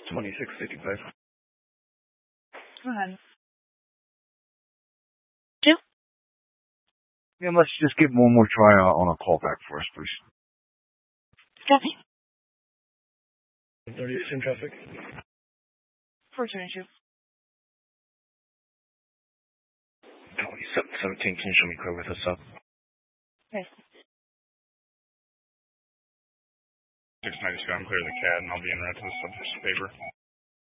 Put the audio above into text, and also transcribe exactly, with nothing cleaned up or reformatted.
twenty-six fifty-five. Go ahead. Two? Yeah, let's just give one more try uh, on a callback for us, please. Copy. thirty-eight in traffic. four twenty-two. twenty-seven seventeen, can you show me clear with us up? Okay. six ninety-two, I'm clear of the C A D and I'll be in route to the subject's favor.